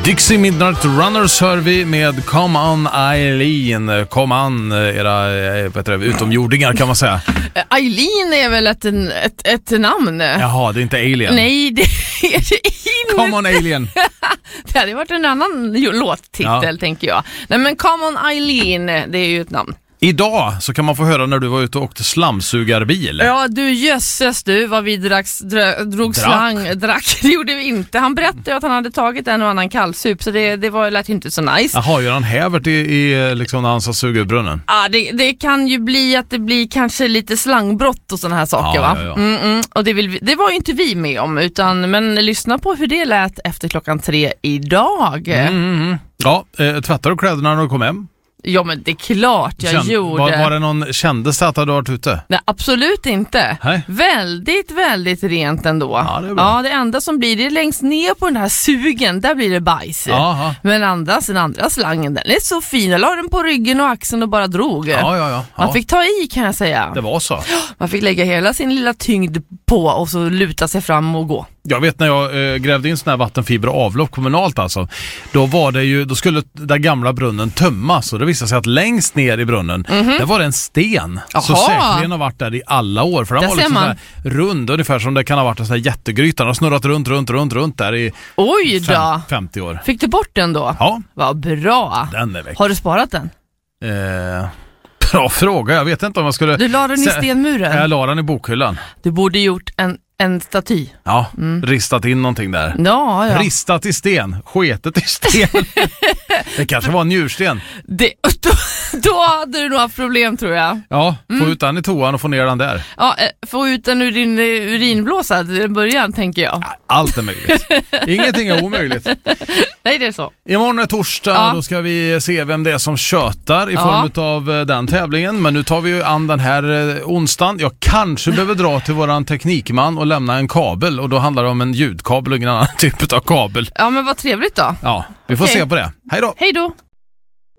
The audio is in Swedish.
Dixie Midnight Runners hör vi med Come On Eileen. Come on, era utomjordingar kan man säga. Eileen är väl ett namn? Jaha, det är inte Alien. Nej, det är det inte. Come On Alien. Det hade varit en annan låttitel, tänker jag. Nej, men Come On Eileen, det är ju ett namn. Idag så kan man få höra när du var ute och åkte slamsugarbil. Ja, du jösses du, vad vi drog slang. Drack, det gjorde vi inte. Han berättade att han hade tagit en och annan kallsup, så det lät inte så nice. Jaha, gör han hävert i liksom när han ska suga ur brunnen? Ja, det kan ju bli att det blir kanske lite slangbrott och såna här saker, va? Ja. Och det var ju inte vi med om, men lyssna på hur det lät efter 3:00 idag. Ja, tvättar du kläderna när du kom hem? Ja, men det är klart jag gjorde. Var det någon kändelse att du har varit ute? Nej, absolut inte. Hej. Väldigt, väldigt rent ändå. Ja, det är bra. Ja, det enda som blir, det är längst ner på den här sugen, där blir det bajs. Aha. Men den andra slangen, den är så fin. Jag la den på ryggen och axeln och bara drog. Ja. Man fick ta i, kan jag säga. Det var så. Man fick lägga hela sin lilla tyngd på och så luta sig fram och gå. Jag vet när jag grävde in sån här vattenfiber och avlopp kommunalt alltså. Då skulle den gamla brunnen tömmas och det visade sig att längst ner i brunnen där var det en sten. Aha. Så säkerligen har varit där i alla år. För den var liksom så här rund, ungefär som det kan ha varit en sån här jättegryta. Den har snurrat runt där i 50 år. Fick du bort den då? Ja. Vad bra. Den är väck. Har du sparat den? Bra fråga, jag vet inte om jag skulle... Du la den i stenmuren? Jag la den i bokhyllan. Du borde gjort en staty. Ja, ristat in någonting där. Ja. Ristat i sten, sketet i sten. Det kanske var en njursten. Då hade du nog haft problem, tror jag. Ja, få ut den i toan och få ner den där. Ja, få ut den ur din urinblåsa i början, tänker jag. Allt är möjligt. Ingenting är omöjligt. Nej, det är så. Imorgon är torsdag, då ska vi se vem det är som tjötar i form av den tävlingen. Men nu tar vi ju an den här onsdagen. Jag kanske behöver dra till våran teknikman och lämna en kabel. Och då handlar det om en ljudkabel och ingen annan typ av kabel. Ja, men vad trevligt då. Ja, vi får se på det. Hej då! Hej då!